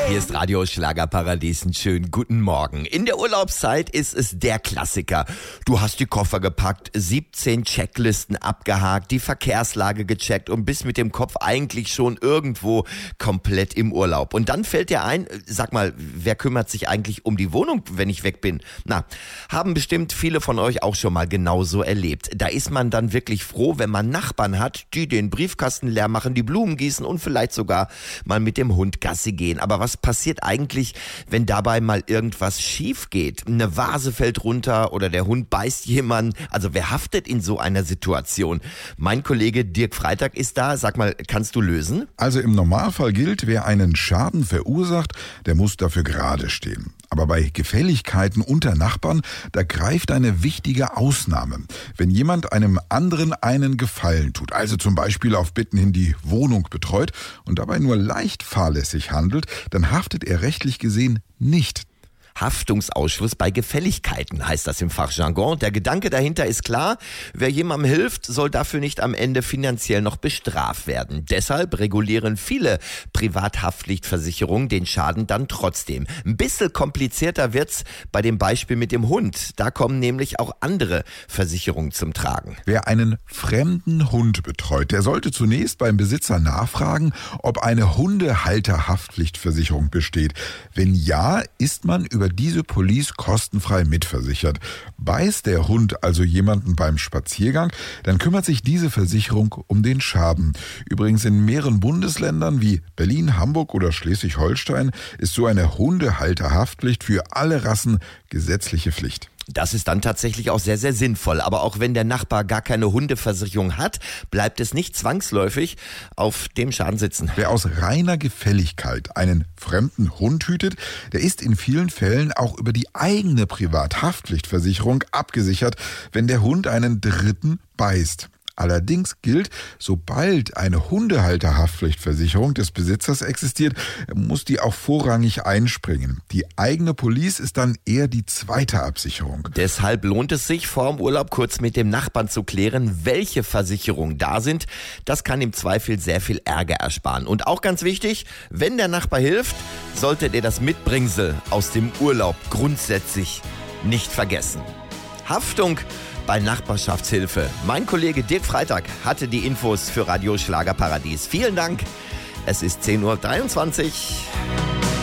Hier ist Radio Schlagerparadies. Einen schönen guten Morgen. In der Urlaubszeit ist es der Klassiker. Du hast die Koffer gepackt, 17 Checklisten abgehakt, die Verkehrslage gecheckt und bist mit dem Kopf eigentlich schon irgendwo komplett im Urlaub. Und dann fällt dir ein, sag mal, wer kümmert sich eigentlich um die Wohnung, wenn ich weg bin? Na, haben bestimmt viele von euch auch schon mal genauso erlebt. Da ist man dann wirklich froh, wenn man Nachbarn hat, die den Briefkasten leer machen, die Blumen gießen und vielleicht sogar mal mit dem Hund Gassi gehen. Aber was passiert eigentlich, wenn dabei mal irgendwas schief geht? Eine Vase fällt runter oder der Hund beißt jemanden. Also wer haftet in so einer Situation? Mein Kollege Dirk Freitag ist da. Sag mal, kannst du lösen? Also im Normalfall gilt, wer einen Schaden verursacht, der muss dafür gerade stehen. Aber bei Gefälligkeiten unter Nachbarn, da greift eine wichtige Ausnahme. Wenn jemand einem anderen einen Gefallen tut, also zum Beispiel auf Bitten hin die Wohnung betreut und dabei nur leicht fahrlässig handelt, dann haftet er rechtlich gesehen nicht. Haftungsausschluss bei Gefälligkeiten heißt das im Fachjargon. Der Gedanke dahinter ist klar, wer jemandem hilft, soll dafür nicht am Ende finanziell noch bestraft werden. Deshalb regulieren viele Privathaftpflichtversicherungen den Schaden dann trotzdem. Ein bisschen komplizierter wird's bei dem Beispiel mit dem Hund. Da kommen nämlich auch andere Versicherungen zum Tragen. Wer einen fremden Hund betreut, der sollte zunächst beim Besitzer nachfragen, ob eine Hundehalterhaftpflichtversicherung besteht. Wenn ja, ist man über diese Police kostenfrei mitversichert. Beißt der Hund also jemanden beim Spaziergang, dann kümmert sich diese Versicherung um den Schaden. Übrigens in mehreren Bundesländern wie Berlin, Hamburg oder Schleswig-Holstein ist so eine Hundehalterhaftpflicht für alle Rassen gesetzliche Pflicht. Das ist dann tatsächlich auch sehr, sehr sinnvoll. Aber auch wenn der Nachbar gar keine Hundeversicherung hat, bleibt es nicht zwangsläufig auf dem Schaden sitzen. Wer aus reiner Gefälligkeit einen fremden Hund hütet, der ist in vielen Fällen auch über die eigene Privathaftpflichtversicherung abgesichert, wenn der Hund einen Dritten beißt. Allerdings gilt, sobald eine Hundehalterhaftpflichtversicherung des Besitzers existiert, muss die auch vorrangig einspringen. Die eigene Police ist dann eher die zweite Absicherung. Deshalb lohnt es sich, vor dem Urlaub kurz mit dem Nachbarn zu klären, welche Versicherungen da sind. Das kann im Zweifel sehr viel Ärger ersparen. Und auch ganz wichtig, wenn der Nachbar hilft, solltet ihr das Mitbringsel aus dem Urlaub grundsätzlich nicht vergessen. Haftung bei Nachbarschaftshilfe. Mein Kollege Dirk Freitag hatte die Infos für Radio Schlagerparadies. Vielen Dank. Es ist 10:23 Uhr.